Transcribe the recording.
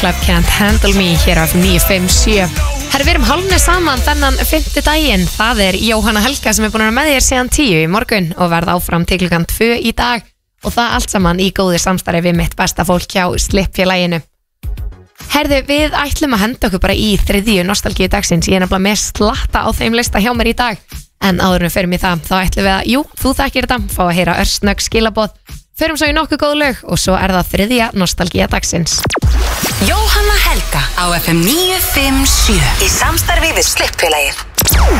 Club Can't Handle Me hér á 957. Herri, við erum hálfnið saman þennan 5. daginn. Það er Jóhanna Helga sem er búin að vera með þér síðan 10 í morgun og verða áfram til klukkan 2 í dag og það allt saman í góðu samstarfi við mitt besta fólk hjá Slippfélaginu. Herðu, við ætlum að henda okkur bara í 3. nostalgíu dagsins. Ég er nefnilega með slatta á þeim lista hjá mér í dag. En áður við förum í það, þá ætlum við að, þú þekkir þetta, fá að heyra örsnögg skilaboð. Förum svo í nokkuð góð lög og svo er það 3. nostalgía dagsins. Jóhanna Helga á FM 957 í samstarfi við Slippfélagið.